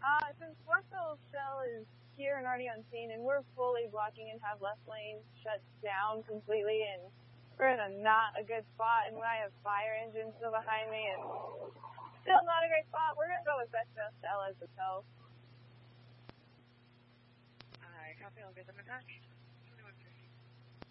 Since Westfield Shell is here and already on scene, and we're fully blocking and have left lane shut down completely, and we're in not a good spot, and I have fire engines still behind me, and still not a great spot. We're going to go with Westfield Shell as the tow. Alright, copy, I'll get them attached.